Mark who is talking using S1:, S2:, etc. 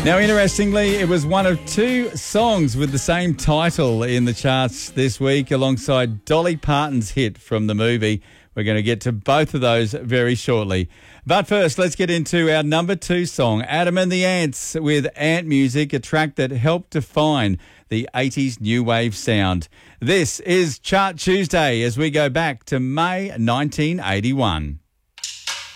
S1: Now, interestingly, it was one of two songs with the same title in the charts this week, alongside Dolly Parton's hit from the movie. We're going to get to both of those very shortly. But first, let's get into our number 2 song, Adam and the Ants with Ant Music, a track that helped define the 80s new wave sound. This is Chart Tuesday as we go back to May 1981.